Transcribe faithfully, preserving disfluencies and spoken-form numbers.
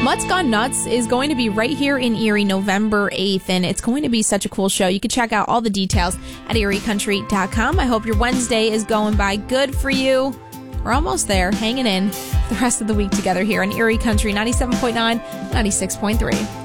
Mutts Gone Nuts is going to be right here in Erie November eighth, and it's going to be such a cool show. You can check out all the details at erie country dot com. I hope your Wednesday is going by good for you. We're almost there, hanging in the rest of the week together here on Erie Country ninety-seven point nine, ninety-six point three.